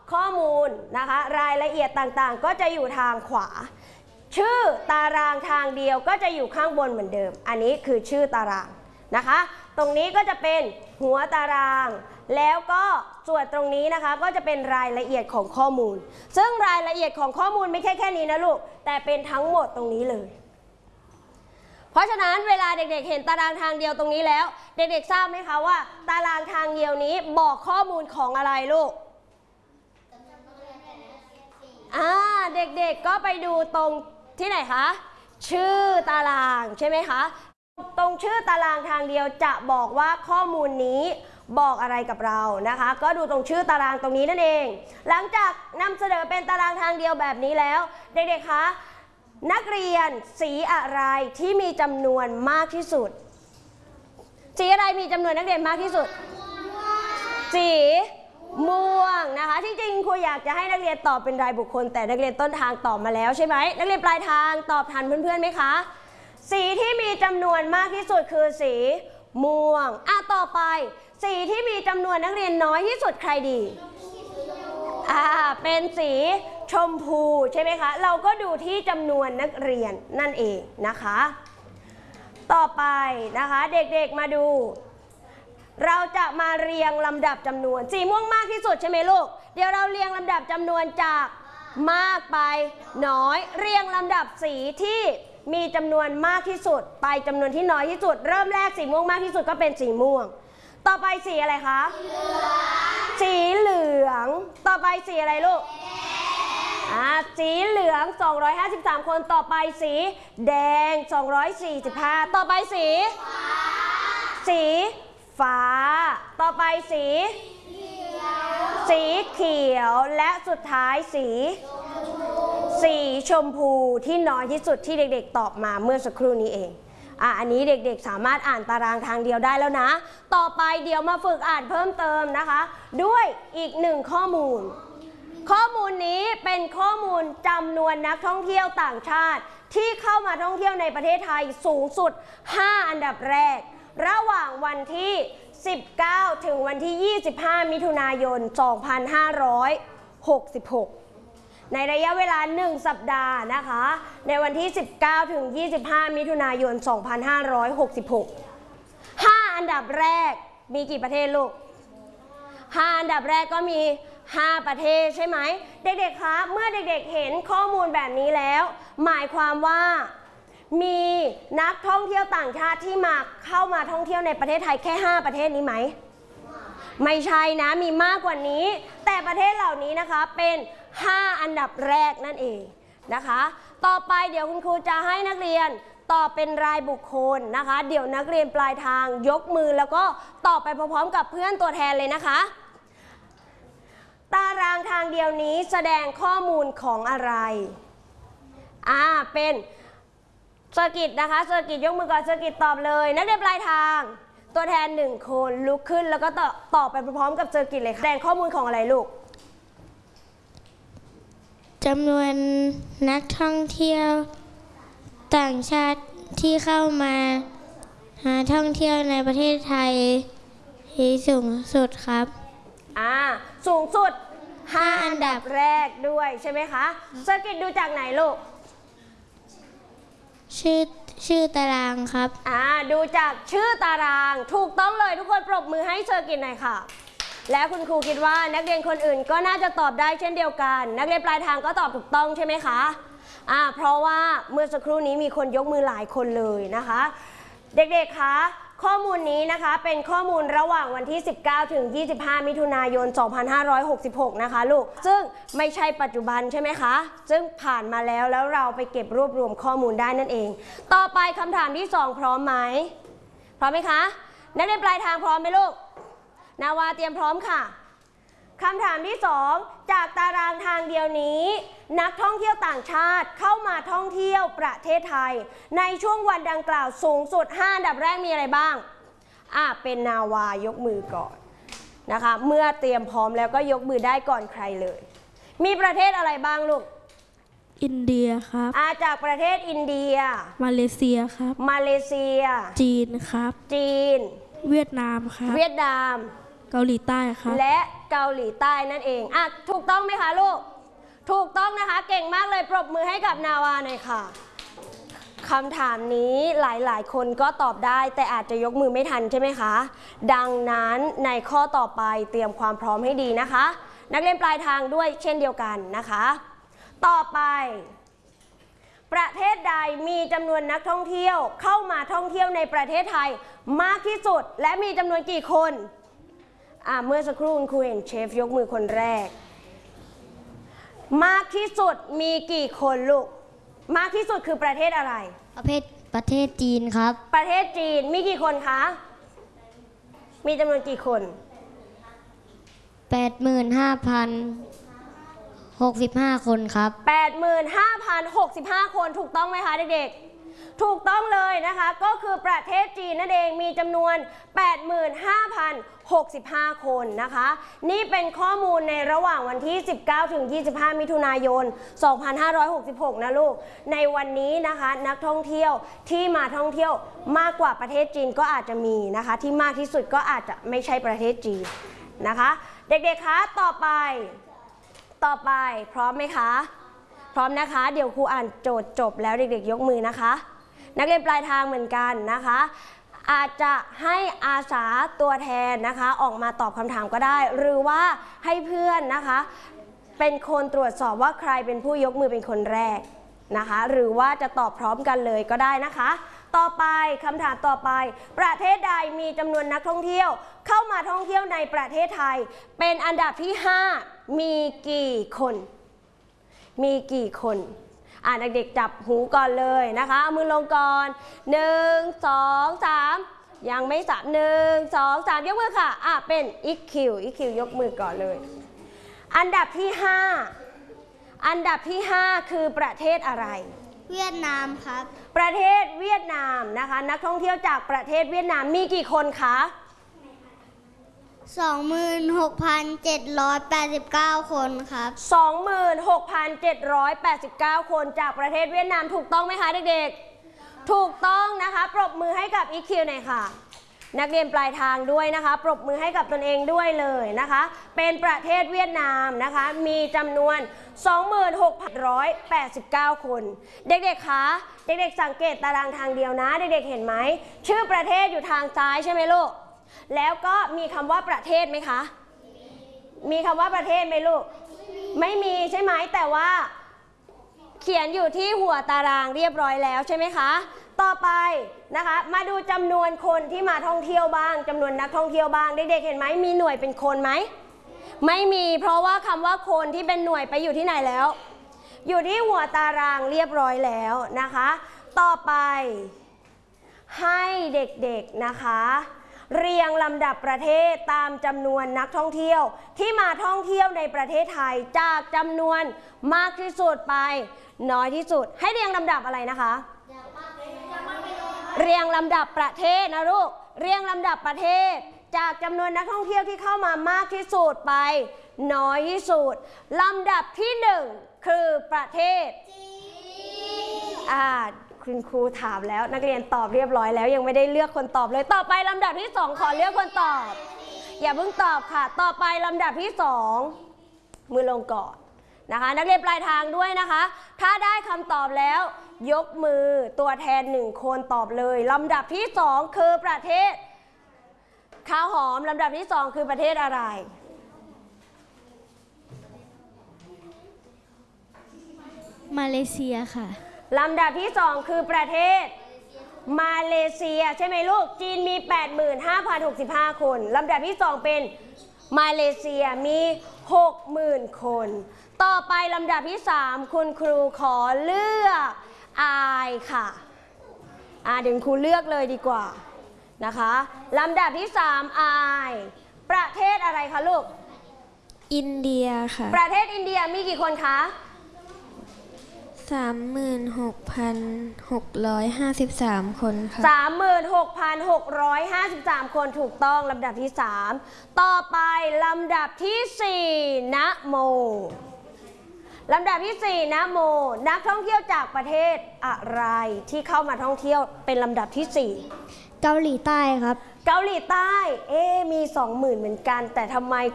ข้อมูลนะคะรายละเอียดต่างๆก็จะอยู่ทางขวาชื่อตารางทางเดียวก็จะอยู่ข้างบนเหมือนเดิมอันนี้คือชื่อตารางนะคะตรงนี้ก็จะเป็นหัวตารางแล้วก็ส่วนตรงนี้นะคะก็จะเป็นรายละเอียดของข้อมูลซึ่งรายละเอียดของข้อมูลไม่ใช่แค่นี้นะลูกแต่เป็นทั้งหมดตรงนี้เลยเพราะฉะนั้นเวลาเด็กๆเห็นตารางทางเดียวตรงนี้แล้วเด็กๆทราบไหมคะว่าตารางทางเดียวนี้บอกข้อมูลของอะไรลูกเด็กๆก็ไปดูตรงที่ไหนคะชื่อตารางใช่ไหมคะตรงชื่อตารางทางเดียวจะบอกว่าข้อมูลนี้บอกอะไรกับเรานะคะก็ดูตรงชื่อตารางตรงนี้นั่นเองหลังจากนำเสนอเป็นตารางทางเดียวแบบนี้แล้วเด็กๆคะนักเรียนสีอะไรที่มีจำนวนมากที่สุดสีอะไรมีจำนวนนักเรียนมากที่สุดสีม่วงนะคะที่จริงครูอยากจะให้นักเรียนตอบเป็นรายบุคคลแต่นักเรียนต้นทางตอบมาแล้วใช่ไหมนักเรียนปลายทางตอบทันเพื่อนๆไหมคะสีที่มีจำนวนมากที่สุดคือสีม่วงต่อไปสีที่มีจำนวนนักเรียนน้อยที่สุดใครดีเป็นสีชมพูใช่ไหมคะเราก็ดูที่จำนวนนักเรียนนั่นเองนะคะต่อไปนะคะเด็กๆมาดูเราจะมาเรียงลำดับจำนวนสีม่วงมากที่สุดใช่ไหมลูกเดี๋ยวเราเรียงลำดับจำนวนจากมากไปน้อยเรียงลำดับสีที่มีจำนวนมากที่สุดไปจำนวนที่น้อยที่สุดเริ่มแรกสีม่วงมากที่สุดก็เป็นสีม่วงต่อไปสีอะไรคะสีเหลืองต่อไปสีอะไรลูกสีเหลือง253คนต่อไปสีแดง245ต่อไปสีฟ้าต่อไปสีเขียวและสุดท้ายสีชมพูที่น้อยที่สุดที่เด็กๆตอบมาเมื่อสักครู่นี้เองอันนี้เด็กๆสามารถอ่านตารางทางเดียวได้แล้วนะต่อไปเดี๋ยวมาฝึกอ่านเพิ่มเติมนะคะด้วยอีกหนึ่งข้อมูลนี้เป็นข้อมูลจำนวนนักท่องเที่ยวต่างชาติที่เข้ามาท่องเที่ยวในประเทศไทยสูงสุด5อันดับแรกระหว่างวันที่19ถึงวันที่25มิถุนายน2566ในระยะเวลา1สัปดาห์นะคะในวันที่19ถึง25มิถุนายน2566 5อันดับแรกมีกี่ประเทศลูก5อันดับแรกก็มี5ประเทศใช่ไหมเด็กๆคะเมื่อเด็กๆเห็นข้อมูลแบบนี้แล้วหมายความว่ามีนักท่องเที่ยวต่างชาติที่เข้ามาท่องเที่ยวในประเทศไทยแค่5ประเทศนี้ไหมไม่ใช่นะมีมากกว่านี้แต่ประเทศเหล่านี้นะคะเป็น5อันดับแรกนั่นเองนะคะต่อไปเดี๋ยวคุณครูจะให้นักเรียนตอบเป็นรายบุคคลนะคะเดี๋ยวนักเรียนปลายทางยกมือแล้วก็ตอบไปพร้อมๆกับเพื่อนตัวแทนเลยนะคะตารางทางเดียวนี้แสดงข้อมูลของอะไรเป็นเซอร์กิตนะคะเซอร์กิตยกมือก่อนเซอร์กิตตอบเลยนักเรียนปลายทางตัวแทน1คนลุกขึ้นแล้วก็ตอบไปพร้อมกับเซอร์กิตเลยค่ะแสดงข้อมูลของอะไรลูกจำนวนนักท่องเที่ยวต่างชาติที่เข้ามาท่องเที่ยวในประเทศไทยสูงสุดครับสูงสุด5อันดับแรกด้วยใช่ไหมคะเซอร์กิตดูจากไหนลูกชื่อตารางครับดูจากชื่อตารางถูกต้องเลยทุกคนปรบมือให้เซอร์กิตหน่อยค่ะและคุณครูคิดว่านักเรียนคนอื่นก็น่าจะตอบได้เช่นเดียวกันนักเรียนปลายทางก็ตอบถูกต้องใช่ไหมคะเพราะว่าเมื่อสักครู่นี้มีคนยกมือหลายคนเลยนะคะเด็กๆคะข้อมูลนี้นะคะเป็นข้อมูลระหว่างวันที่19ถึง25มิถุนายน2566นะคะลูกซึ่งไม่ใช่ปัจจุบันใช่ไหมคะซึ่งผ่านมาแล้วเราไปเก็บรวบรวมข้อมูลได้นั่นเองต่อไปคำถามที่2พร้อมไหมพร้อมไหมคะนักเรียนปลายทางพร้อมไหมลูกนาวาเตรียมพร้อมค่ะคำถามที่2จากตารางทางเดียวนี้นักท่องเที่ยวต่างชาติเข้ามาท่องเที่ยวประเทศไทยในช่วงวันดังกล่าวสูงสุด5อันดับแรกมีอะไรบ้างเป็นนาวายกมือก่อนนะคะเมื่อเตรียมพร้อมแล้วก็ยกมือได้ก่อนใครเลยมีประเทศอะไรบ้างลูกอินเดียครับจากประเทศอินเดียมาเลเซียครับมาเลเซียจีนครับจีนเวียดนามครับเวียดนามเกาหลีใต้ครับและเกาหลีใต้นั่นเองอ่ะถูกต้องไหมคะลูกถูกต้องนะคะเก่งมากเลยปรบมือให้กับนาวาหน่อยค่ะคำถามนี้หลายๆคนก็ตอบได้แต่อาจจะยกมือไม่ทันใช่ไหมคะดังนั้นในข้อต่อไปเตรียมความพร้อมให้ดีนะคะนักเรียนปลายทางด้วยเช่นเดียวกันนะคะต่อไปประเทศใดมีจำนวนนักท่องเที่ยวเข้ามาท่องเที่ยวในประเทศไทยมากที่สุดและมีจำนวนกี่คนเมื่อสักครู่คุณครูเห็นเชฟยกมือคนแรกมากที่สุดมีกี่คนลูกมากที่สุดคือประเทศอะไรประเทศจีนครับประเทศจีนมีกี่คนคะมีจำนวนกี่คน 85,065 คนครับ 85,065 คนถูกต้องไหมคะเด็กๆถูกต้องเลยนะคะก็คือประเทศจีนนั่นเองมีจำนวน 85,065 คนนะคะนี่เป็นข้อมูลในระหว่างวันที่19ถึง25มิถุนายน2566นะลูกในวันนี้นะคะนักท่องเที่ยวที่มาท่องเที่ยวมากกว่าประเทศจีนก็อาจจะมีนะคะที่มากที่สุดก็อาจจะไม่ใช่ประเทศจีนนะคะเด็กๆคะต่อไปพร้อมไหมคะพร้อมนะคะเดี๋ยวครูอ่านโจทย์จบแล้วเด็กๆยกมือนะคะนักเรียนปลายทางเหมือนกันนะคะอาจจะให้อาสาตัวแทนนะคะออกมาตอบคำถามก็ได้หรือว่าให้เพื่อนนะคะเป็นคนตรวจสอบว่าใครเป็นผู้ยกมือเป็นคนแรกนะคะหรือว่าจะตอบพร้อมกันเลยก็ได้นะคะต่อไปคำถามต่อไปประเทศใดมีจำนวนนักท่องเที่ยวเข้ามาท่องเที่ยวในประเทศไทยเป็นอันดับที่5มีกี่คนมีกี่คนเด็กๆจับหูก่อนเลยนะคะเอามือลงก่อน1 2 3ยังไม่1 2 3ยกมือค่ะเป็นอีคิวยกมือก่อนเลยอันดับที่5คือประเทศอะไรเวียดนามครับประเทศเวียดนามนะคะนักท่องเที่ยวจากประเทศเวียดนามมีกี่คนคะ 26,789 คนครับ 26,789 คนจากประเทศเวียดนามถูกต้องไหมคะเด็กๆถูกต้องนะคะปรบมือให้กับ EQ หน่อยค่ะนักเรียนปลายทางด้วยนะคะปรบมือให้กับตนเองด้วยเลยนะคะเป็นประเทศเวียดนามนะคะมีจำนวน 26,189 คนเด็กๆคะเด็กๆสังเกตตารางทางเดียวนะเด็กๆเห็นไหมชื่อประเทศอยู่ทางซ้ายใช่ไหมลูกแล้วก็มีคำว่าประเทศไหมคะมีคำว่าประเทศไหมลูกไม่มีใช่ไหมแต่ว่าเขียนอยู่ที่หัวตารางเรียบร้อยแล้วใช่ไหมคะต่อไปนะคะมาดูจำนวนคนที่มาท่องเที่ยวบ้างจำนวนนักท่องเที่ยวบ้างเด็กๆเห็นไหมมีหน่วยเป็นคนไหมไม่มีเพราะว่าคำว่าคนที่เป็นหน่วยไปอยู่ที่ไหนแล้วอยู่ที่หัวตารางเรียบร้อยแล้วนะคะต่อไปให้เด็กๆนะคะเรียงลำดับประเทศตามจำนวนนักท่องเที่ยวที่มาท่องเที่ยวในประเทศไทยจากจำนวนมากที่สุดไปน้อยที่สุดให้เรียงลำดับอะไรนะคะเรียงลำดับประเทศนะลูกเรียงลำดับประเทศจากจำนวนนักท่องเที่ยวที่เข้ามามากที่สุดไปน้อยที่สุดลำดับที่1คือประเทศคุณครูถามแล้วนักเรียนตอบเรียบร้อยแล้วยังไม่ได้เลือกคนตอบเลยต่อไปลำดับที่2ขอเลือกคนตอบอย่าเพิ่งตอบค่ะต่อไปลำดับที่2มือลงก่อนนะคะนักเรียนปลายทางด้วยนะคะถ้าได้คำตอบแล้วยกมือตัวแทน1คนตอบเลยลำดับที่2คือประเทศข้าวหอมลำดับที่2คือประเทศอะไรมาเลเซียค่ะลำดับที่2คือประเทศมาเลเซียใช่ไหมลูกจีนมี 85,065 คนลำดับที่2เป็นมาเลเซียมี 60,000 คนต่อไปลำดับที่3คุณครูขอเลือกอายค่ะเดี๋ยวครูเลือกเลยดีกว่านะคะลำดับที่3อายประเทศอะไรคะลูกอินเดียค่ะประเทศอินเดียมีกี่คนคะ 36,653 คนค่ะ 36,653 คนถูกต้องลำดับที่3ต่อไปลำดับที่4นะโมลำดับที่4นะโมนักท่องเที่ยวจากประเทศอะไรที่เข้ามาท่องเที่ยวเป็นลำดับที่4 เกาหลีใต้ครับเกาหลีใต้มี 20,000 เหมือนกันแต่ทำไม